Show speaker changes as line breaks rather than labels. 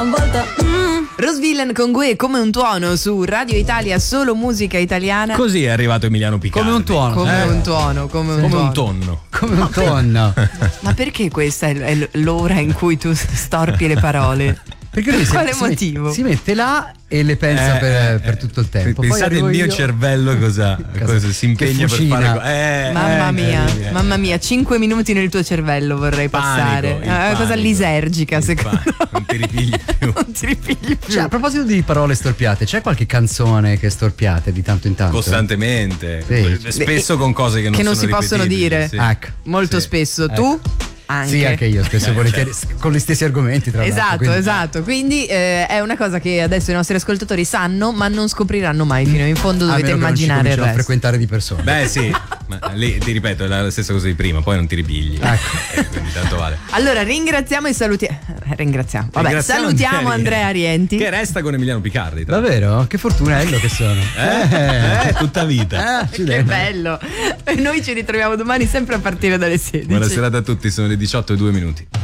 a volte
Rose Villain con Gue, come un tuono su Radio Italia, solo musica italiana.
Così è arrivato Emiliano Picardi.
Come un tuono.
Come un tuono, come un
tonno.
Come un tonno.
Ma perché questa è l'ora in cui tu storpi le parole?
Perché lui
quale motivo?
Si mette là e le pensa per tutto il tempo.
Pensate il mio cervello cosa si impegna per fare.
Mamma mia, 5 minuti nel tuo cervello vorrei passare. È una cosa lisergica, secondo me.
Non ti ripigli più.
Non ti ripigli più.
Cioè, a proposito di parole storpiate, c'è qualche canzone che storpiate di tanto in tanto?
Costantemente.
Sì.
Spesso con cose che non
si possono dire.
Sì.
Ecco.
Molto spesso. Tu? Anche.
Sì, anche io spesso e volentieri, con gli stessi argomenti tra l'altro.
Esatto, quindi è una cosa che adesso i nostri ascoltatori sanno, ma non scopriranno mai fino in fondo. Dovete immaginare il resto.
A frequentare di persona.
Beh sì, ma lì ti ripeto, è la stessa cosa di prima, poi non ti ripigli.
Ecco.
Quindi tanto vale.
Allora ringraziamo e salutiamo. Salutiamo Andrea Rienti,
che resta con Emiliano Picardi.
Davvero? Che fortunello che sono.
Tutta vita.
Che bello. E noi ci ritroviamo domani sempre a partire dalle 16.
Buona serata a tutti, sono le 18:02.